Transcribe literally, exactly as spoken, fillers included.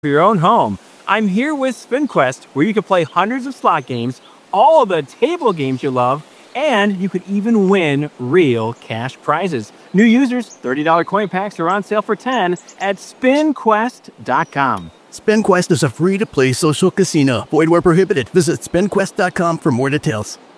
for your own home. I'm here with SpinQuest, where you can play hundreds of slot games, all of the table games you love, and you could even win real cash prizes. New users, thirty dollars coin packs are on sale for ten dollars at spin quest dot com. SpinQuest is a free-to-play social casino. Void where prohibited. Visit spin quest dot com for more details.